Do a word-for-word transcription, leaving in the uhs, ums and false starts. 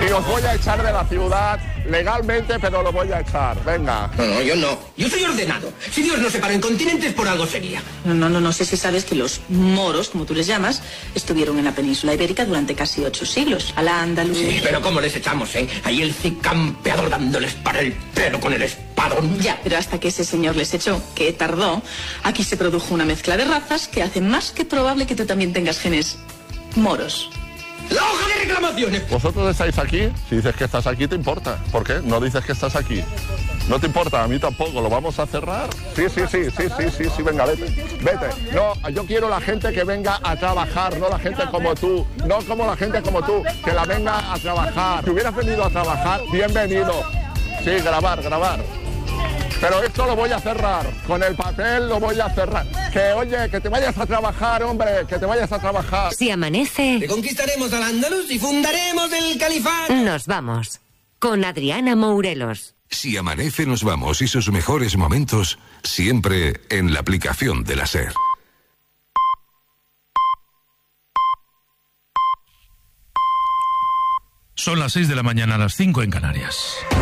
Y os voy a echar de la ciudad legalmente, pero lo voy a echar. Venga. No, no, yo no. Yo soy ordenado. Si Dios nos separa en continentes, por algo sería. No, no, no, no sé si sabes que los moros, como tú les llamas, estuvieron en la península ibérica durante casi ocho siglos. A la Andaluz. Sí, pero ¿cómo les echamos, eh? Ahí el cicampeador dándoles para el pelo con el espadón. Ya, pero hasta que ese señor les echó, que tardó, aquí se produjo una mezcla de razas que hace más que probable que tú también tengas genes moros. ¡La hoja de reclamaciones! ¿Vosotros estáis aquí? Si dices que estás aquí, ¿te importa? ¿Por qué? ¿No dices que estás aquí? ¿No te importa? A mí tampoco. ¿Lo vamos a cerrar? Sí, sí, sí, sí, sí, sí, sí, venga, vete. Vete. No, yo quiero la gente que venga a trabajar, no la gente como tú. No como la gente como tú, que la venga a trabajar. Si hubieras venido a trabajar, bienvenido. Sí, grabar, grabar. Pero esto lo voy a cerrar, con el papel lo voy a cerrar. Que oye, que te vayas a trabajar, hombre, que te vayas a trabajar. Si amanece... Le conquistaremos al Andaluz y fundaremos el califato. Nos vamos, con Adriana Mourelos. Si amanece nos vamos y sus mejores momentos siempre en la aplicación de la SER. Son las seis de la mañana, a las cinco en Canarias.